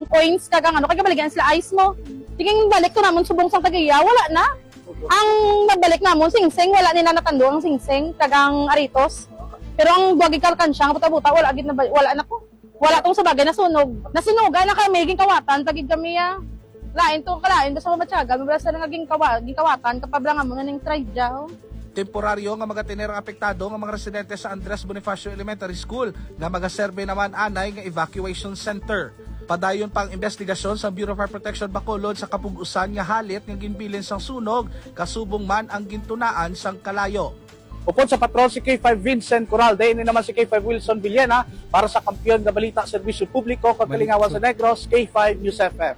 points kagang ano, kaya baligyan sila ice mo. Tingin balik ko namon subong sang Tagaya, wala na. Ang nabalik namon singsing, wala nila natando ang singsing, kagang aritos. Pero ang buwagig kalkansya, buta-buta, wala agad na, wala na po. Wala tong sa bagay, nasunog. Nasinuga na kami, ging kawatan, tagig kami lain to, kalain, basta mamatyaga, mabala sa naging kawatan, kapablangan mo na ng tradya. Temporaryo nga mga tinerang apektado nga mga residente sa Andres Bonifacio Elementary School nga magaserve naman anay nga evacuation center. Padayon pang investigasyon sa Bureau of Fire Protection Bacolod sa kapugusan nga halit nga ginbilin sang sunog kasubong man ang gintunaan sang kalayo. Upod sa patrol si K5 Vincent Coral, dayon naman si K5 Wilson Villena para sa kampiyon nga balita serbisyo publiko kag Kalingawan sa Negros, K5 News FM.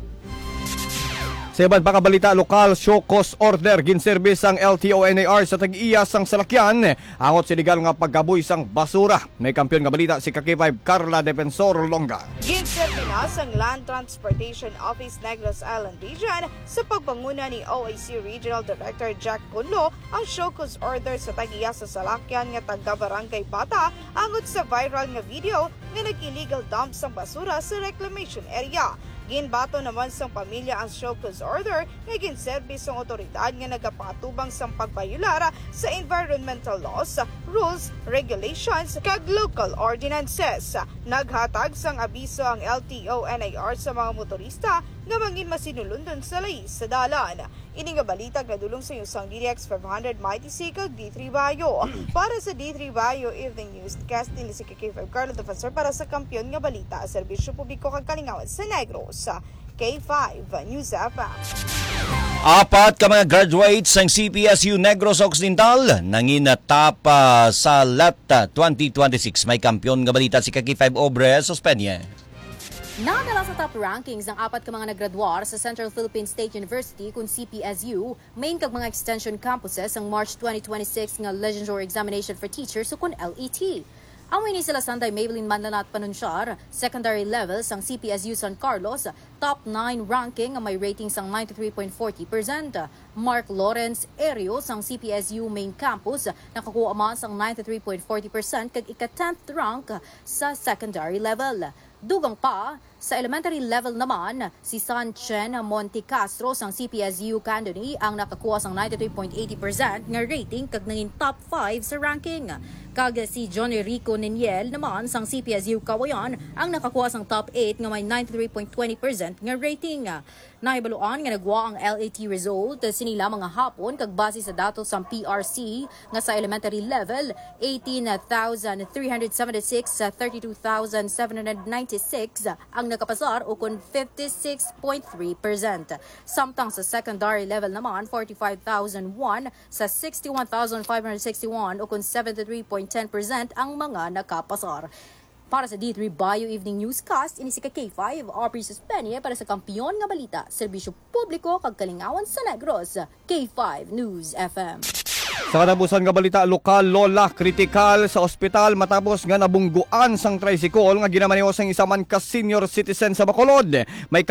Sa iban pa kabalita, lokal show cause order ginservice ang LTO-NAR sa tag-iya sang salakyan angot siligal nga paggaboy sang basura. May kampiyon nga balita si K5 Carla Defensor Longa. Ginserve na sang Land Transportation Office Negros Island Region sa pagpanguna ni OAC Regional Director Jack Punlo ang show cause order sa tag-iya sa salakyan nga taga-Barangay Bata angot sa viral nga video nga nag-illegal dump sang basura sa reclamation area. Ginbato naman sang pamilya ang show cause order nga ginservice ang otoridad nga nagapatubang sang pagbayulara sa environmental laws, rules, regulations kag local ordinances. Naghatag sang abiso ang LTO-NAR sa mga motorista nga mangin masinulundon sa lais sa dalan. Ini nga balita nadulong sa sang DDX 500 Mighty C kag D3 Bayo. Para sa D3 Bayo Evening Newscast ni si K5 Carlo Defensor para sa kampiyon nga balita serbisyo publiko kag Kalingawan sa Negros. K5 News FM. Apat ka mga graduates ng CPSU Negros Occidental nanginatap sa LAT 2026. May kampiyon nga balita si K5 Obre Sospeña. Nadala sa top rankings ang apat ka mga naggraduar sa Central Philippine State University kung CPSU, main kag mga extension campuses ang March 2026 nga Legendary Examination for Teachers o kung LET. Amoy ni sila Sanday Maybelline Manlanat Panunsyar, secondary levels ang CPSU San Carlos, top 9 ranking ang may rating sang 93.40%. Mark Lawrence Erios ang CPSU main campus, nakakuha man sang 93.40% kag ika-10th rank sa secondary level. Dugang pa, sa elementary level naman, si San Chen Monte Castro sang CPSU Candoni ang nakakuha sang 93.80% nga rating kag naging top 5 sa ranking. Kag si Johnny Rico Niniel naman sang CPSU Kawayan ang nakakuha sang top 8 nga may 93.20% nga rating. Naibaluan nga nagwa ang LAT result sinila mga hapon kag base sa datos sang PRC nga sa elementary level 18,376 sa 32,796 ang nakapasar o kun 56.3%. Samtang sa secondary level naman 45,001 sa 61,561 o kun 73.10% ang mga nakapasar. Para sa D3 Bio Evening Newscast, ini si K5 Aubrey Sospeña para sa kampiyon nga balita, serbisyo publiko kag Kalingawan sa Negros, K5 News FM. Sa katapusan nga balita, lokal lola kritikal sa ospital matapos nga nabungguan sang tricycle nga ginamaniho sang isa man ka senior citizen sa Bacolod. May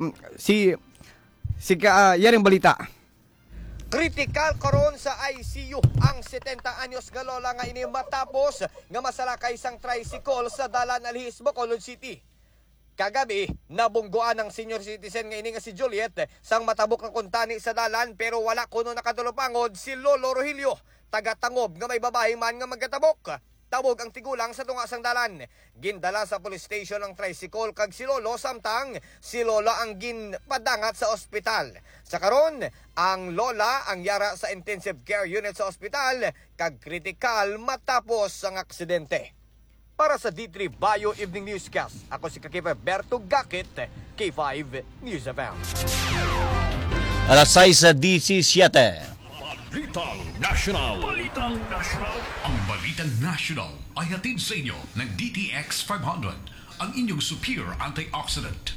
yaring balita. Kritikal karon sa ICU ang 70 anyos nga lola nga ini matapos nga masalakay sang tricycle sa dalan Alihis, Bacolod City. Kagabi, nabungguan ng senior citizen nga ini nga si Juliet sang matabok ng kuntani sa dalan pero wala kuno nakadulopangod si Lolo Rogelio, taga-Tangob nga may babae man nga magkatabok. Tabog ang tigulang sa tunga sang dalan. Gindala sa police station ang tricycle kag si Lolo samtang si Lola ang ginpadangat sa ospital. Sa karon, ang Lola ang yara sa intensive care unit sa ospital kag kritikal matapos ang aksidente. Para sa D3 Bio Evening Newscast, ako si Kakipa Berto Gakit, K5 News FM. Alas 6:17. Balitang National. Ang Balitang National ay hatid sa inyo ng DTX 500, ang inyong superior antioxidant.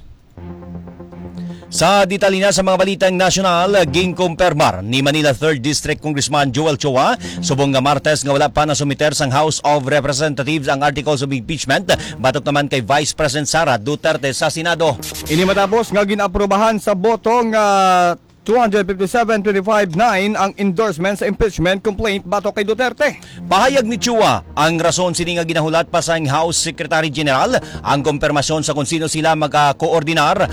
Sa detalye sa mga balitang nasyonal, ginkumpirmar ni Manila 3rd District Congressman Joel Chua subong nga Martes nga wala pa na sumiter sang House of Representatives ang articles of impeachment batok naman kay Vice President Sara Duterte sa Senado. Ini matapos nga ginaprubahan sa botong 257-25-9 ang endorsement sa impeachment complaint batok kay Duterte. Pahayag ni Chua ang rason sini nga ginahulat pa sa House Secretary General ang kumpirmasyon sa kung sino sila magka-koordinar